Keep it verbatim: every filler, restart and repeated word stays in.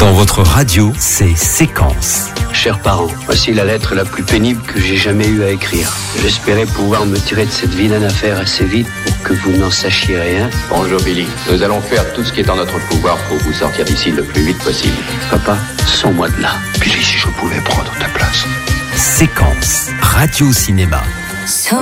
Dans votre radio, c'est Séquence. Chers parents, voici la lettre la plus pénible que j'ai jamais eu à écrire. J'espérais pouvoir me tirer de cette vilaine affaire assez vite pour que vous n'en sachiez rien. Bonjour Billy, nous allons faire tout ce qui est en notre pouvoir pour vous sortir d'ici le plus vite possible. Papa, sors-moi de là. Billy, si je pouvais prendre ta place. Séquence, radio-cinéma. So